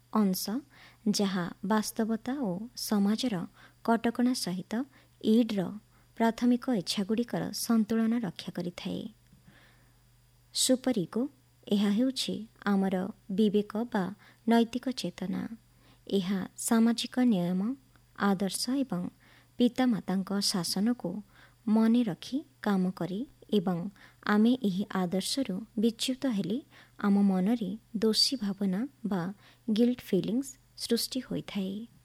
ଅଂଶ, ଯାହା ବାସ୍ତବତା ଓ ସମାଜର କଟକଣା ସହିତ ଇଡ୍ର ପ୍ରାଥମିକ ଇଚ୍ଛାଗୁଡ଼ିକର ସନ୍ତୁଳନ ରକ୍ଷା କରିଥାଏ। ସୁପର ଇଗୋ, ଏହା ହେଉଛି ଆମର ବିବେକ ବା ନୈତିକ ଚେତନା। ଏହା ସାମାଜିକ ନିୟମ, ଆଦର୍ଶ ଏବଂ ପିତାମାତାଙ୍କ ଶାସନକୁ ମନେ ରଖି କାମ କରେ ଏବଂ ଆମେ ଏହି ଆଦର୍ଶରୁ ବିଚ୍ୟୁତ ହେଲେ ଆମ ମନରେ ଦୋଷୀ ଭାବନା ବା ଗିଲ୍ଟ ଫିଲିଂସ୍ ସୃଷ୍ଟି ହୋଇଥାଏ।